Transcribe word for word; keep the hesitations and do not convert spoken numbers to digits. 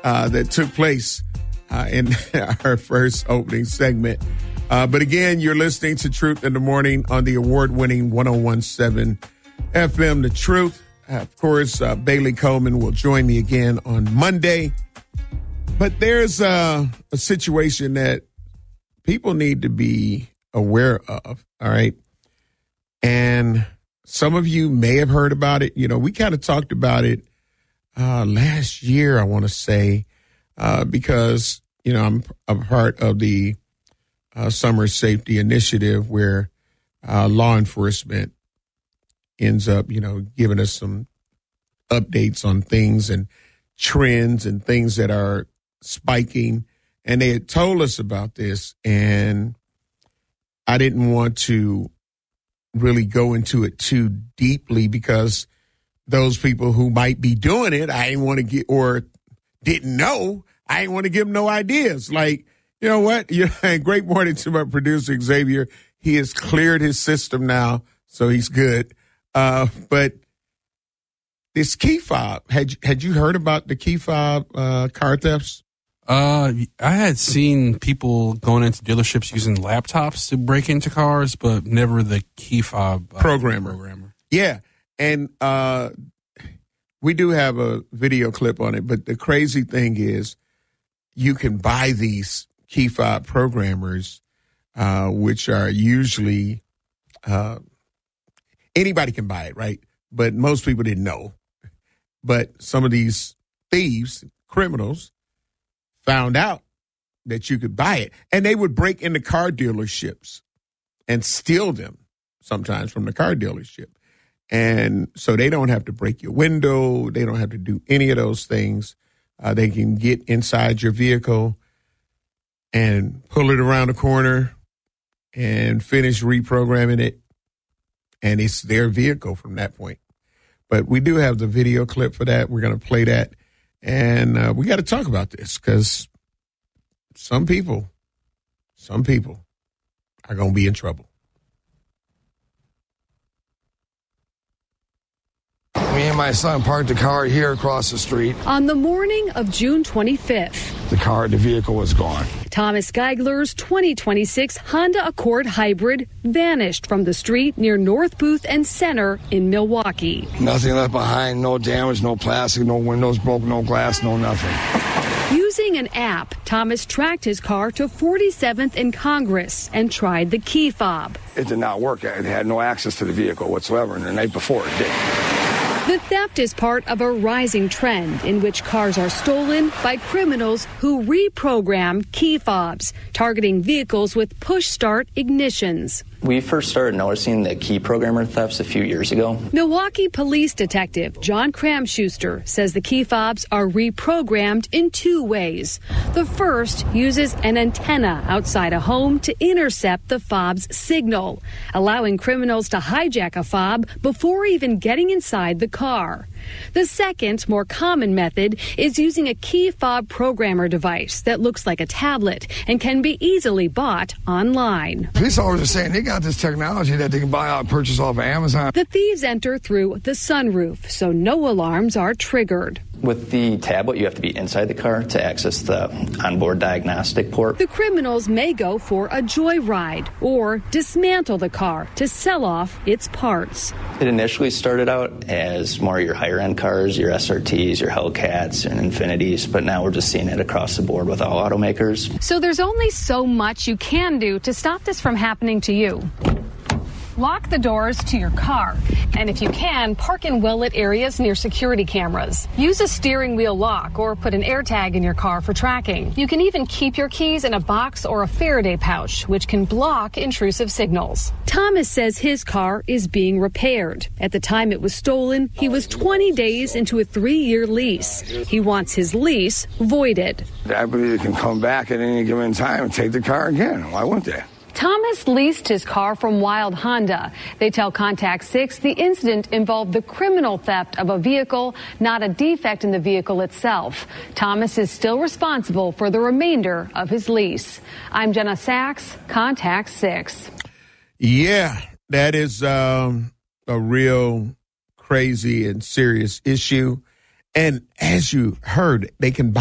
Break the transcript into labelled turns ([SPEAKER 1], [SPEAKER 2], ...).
[SPEAKER 1] uh, that took place uh, in our first opening segment. Uh, but again, you're listening to Truth in the Morning on the award-winning one oh one point seven F M, The Truth. Uh, of course, uh, Bailey Coleman will join me again on Monday. But there's uh, a situation that people need to be aware of, all right? And some of you may have heard about it. You know, we kind of talked about it uh, last year, I want to say, uh, because, you know, I'm a part of the uh, Summer Safety Initiative where uh, law enforcement ends up, you know, giving us some updates on things and trends and things that are spiking. And they had told us about this, and I didn't want to really go into it too deeply because those people who might be doing it, I didn't want to get, or didn't know, I didn't want to give them no ideas. Like, you know what? You know, great morning to my producer, Xavier. He has cleared his system now, so he's good. Uh, but this key fob, had, had you heard about the key fob uh, car thefts?
[SPEAKER 2] Uh, I had seen people going into dealerships using laptops to break into cars, but never the key fob uh,
[SPEAKER 1] programmer.
[SPEAKER 2] programmer.
[SPEAKER 1] Yeah, and uh, we do have a video clip on it, but the crazy thing is you can buy these key fob programmers, uh, which are usually uh, anybody can buy it, right? But most people didn't know. But some of these thieves, criminals, found out that you could buy it. And they would break into car dealerships and steal them sometimes from the car dealership. And so they don't have to break your window. They don't have to do any of those things. Uh, they can get inside your vehicle and pull it around the corner and finish reprogramming it. And it's their vehicle from that point. But we do have the video clip for that. We're going to play that. And uh, we got to talk about this because some people, some people are going to be in trouble.
[SPEAKER 3] Me and my son parked the car here across the street.
[SPEAKER 4] On the morning of June twenty-fifth,
[SPEAKER 3] the car, the vehicle was gone.
[SPEAKER 4] Thomas Geigler's twenty twenty-six Honda Accord Hybrid vanished from the street near North Booth and Center in Milwaukee.
[SPEAKER 3] Nothing left behind, no damage, no plastic, no windows broke, no glass, no nothing.
[SPEAKER 4] Using an app, Thomas tracked his car to forty-seventh and Congress and tried the key fob.
[SPEAKER 3] It did not work. It had no access to the vehicle whatsoever, and the night before it did.
[SPEAKER 4] The theft is part of a rising trend in which cars are stolen by criminals who reprogram key fobs, targeting vehicles with push-start ignitions.
[SPEAKER 5] We first started noticing the key programmer thefts a few years ago.
[SPEAKER 4] Milwaukee Police Detective John Kramschuster says the key fobs are reprogrammed in two ways. The first uses an antenna outside a home to intercept the fob's signal, allowing criminals to hijack a fob before even getting inside the car. The second, more common method is using a key fob programmer device that looks like a tablet and can be easily bought online.
[SPEAKER 3] Police officers are saying they got this technology that they can buy out, purchase off of Amazon.
[SPEAKER 4] The thieves enter through the sunroof, so no alarms are triggered.
[SPEAKER 5] With the tablet, you have to be inside the car to access the onboard diagnostic port.
[SPEAKER 4] The criminals may go for a joyride or dismantle the car to sell off its parts.
[SPEAKER 5] It initially started out as more your higher-end cars, your S R Ts, your Hellcats, and Infinities, but now we're just seeing it across the board with all automakers.
[SPEAKER 6] So there's only so much you can do to stop this from happening to you. Lock the doors to your car, and if you can, park in well-lit areas near security cameras. Use a steering wheel lock or put an AirTag in your car for tracking. You can even keep your keys in a box or a Faraday pouch, which can block intrusive signals.
[SPEAKER 4] Thomas says his car is being repaired. At the time it was stolen, he was twenty days into a three-year lease. He wants his lease voided.
[SPEAKER 3] I believe they can come back at any given time and take the car again. Why wouldn't they?
[SPEAKER 6] Thomas leased his car from Wild Honda. They tell Contact six the incident involved the criminal theft of a vehicle, not a defect in the vehicle itself. Thomas is still responsible for the remainder of his lease. I'm Jenna Sachs, Contact six.
[SPEAKER 1] Yeah, that is um, a real crazy and serious issue. And as you heard, they can buy